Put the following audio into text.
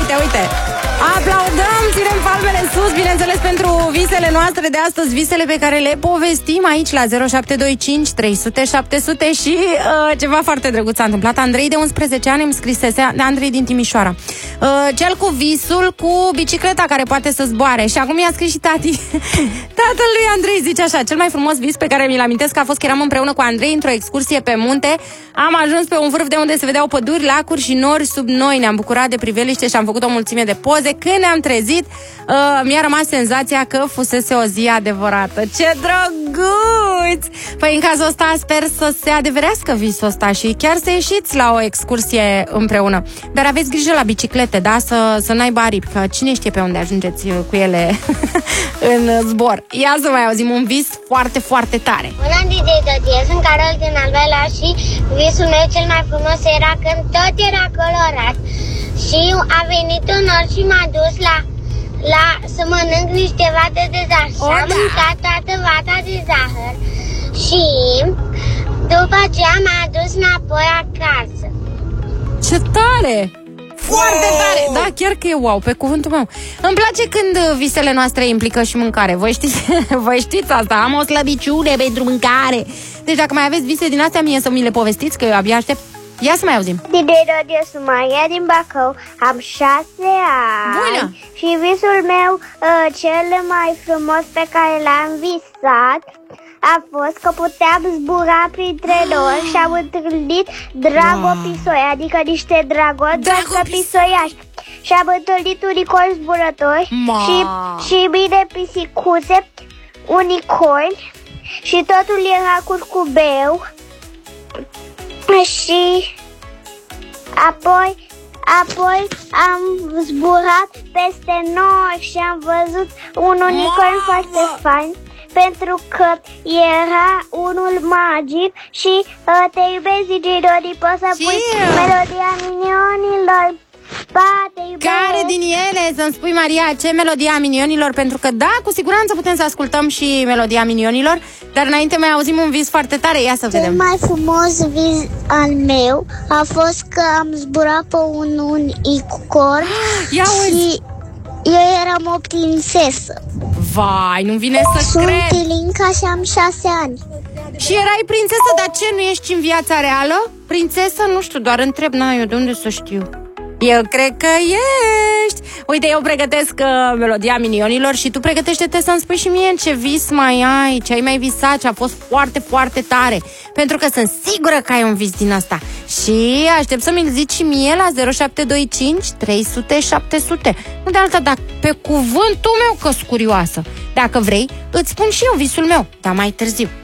uite. Aplaudăm, ținem palmele sus, bineînțeles, pentru visele noastre de astăzi, visele pe care le povestim aici la 0725 300 700 și ceva foarte drăguț s-a întâmplat. Andrei de 11 ani îmi scrisese, de Andrei din Timișoara, cel cu visul cu bicicleta care poate să zboare. Și acum i-a scris și tati. Tatăl lui Andrei zice așa: cel mai frumos vis pe care mi-l amintesc a fost că eram împreună cu Andrei într-o excursie pe munte. Am ajuns pe un vârf de unde se vedeau păduri, lacuri și nori sub noi. Ne-am bucurat de priveliște și am făcut o mulțime de poze. Când ne-am trezit, mi-a rămas senzația că fusese o zi adevărată. Ce drăguț! Păi în cazul ăsta sper să se adeverească visul ăsta și chiar să ieșiți la o excursie împreună. Dar aveți grijă la biciclete, da? Să n-aibă aripi, că cine știe pe unde ajungeți cu ele în zbor. Ia să mai auzim un vis foarte, foarte tare. Bună, DJ Tătie, sunt Carol din Alvela și visul meu cel mai frumos era când tot era colorat. Și a venit un or și m-a dus la să mănânc niște vate de zahăr. Și am mâncat toată vata de zahăr. Și după aceea m-a dus înapoi acasă. Ce tare! Foarte tare! Da, chiar că e wow, pe cuvântul meu. Îmi place când visele noastre implică și mâncare. Voi știți asta, am o slăbiciune pentru mâncare. Deci dacă mai aveți vise din astea, mie să mi le povestiți, că eu abia aștept. Ia să mai auzim. DJ Radio, sunt Maria din Bacău, am 6 ani. Bună! Și visul meu cel mai frumos pe care l-am visat a fost că puteam zbura printre noi și am întâlnit dragopisoi, adică niște dragopisoiași. Și am întâlnit unicorni zburători și mine pisicuțe, unicorni, și totul era curcubeu. Și apoi am zburat peste nori și am văzut un unicorn foarte fain, pentru că era unul magic. Și te iubesc, DJ Dodi, poți să pui melodia minionilor. Pa, te iubesc. Care din ele să-mi spui, Maria, ce melodia minionilor? Pentru că da, cu siguranță putem să ascultăm și melodia minionilor. Dar înainte mai auzim un vis foarte tare. Ia să vedem. Cel mai frumos vis al meu a fost că am zburat pe un unicorn. Și eu eram o prințesă. Vai, nu vine să cred. Sunt Ilinca și am 6 ani. Și erai prințesă, dar ce, nu ești în viața reală? Prințesă? Nu știu, doar întreb, eu de unde să știu? Eu cred că ești. Uite, eu pregătesc melodia minionilor și tu pregătește-te să-mi spui și mie ce vis mai ai, ce ai mai visat, ce a fost foarte, foarte tare. Pentru că sunt sigură că ai un vis din asta. Și aștept să mi-l zici și mie la 0725 300 700. Nu de alta, dar pe cuvântul meu că-s curioasă. Dacă vrei, îți spun și eu visul meu, dar mai târziu.